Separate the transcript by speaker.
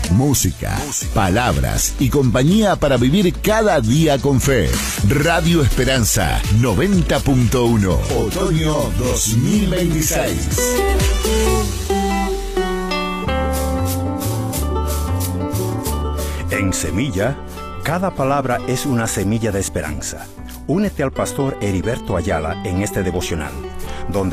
Speaker 1: Música, palabras y compañía para vivir cada día con fe. Radio Esperanza 90.1, otoño 2026.
Speaker 2: En Semilla, cada palabra es una semilla de esperanza. Únete al pastor Heriberto Ayala en este devocional, donde